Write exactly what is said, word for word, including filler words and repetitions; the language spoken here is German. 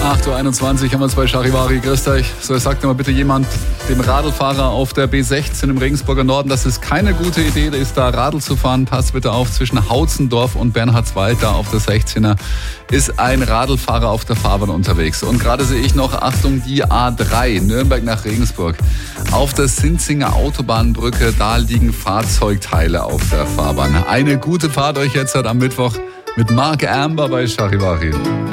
acht Uhr einundzwanzig haben wir zwei Charivari. Grüßt euch. So, sagt mal bitte jemand dem Radlfahrer auf der B sechzehn im Regensburger Norden, dass es keine gute Idee ist, da Radl zu fahren. Passt bitte auf, zwischen Hautzendorf und Bernhardswald, da auf der sechzehner, ist ein Radlfahrer auf der Fahrbahn unterwegs. Und gerade sehe ich noch, Achtung, die A drei, Nürnberg nach Regensburg. Auf der Sinzinger Autobahnbrücke, da liegen Fahrzeugteile auf der Fahrbahn. Eine gute Fahrt euch jetzt am Mittwoch mit Mark Amber bei Charivari.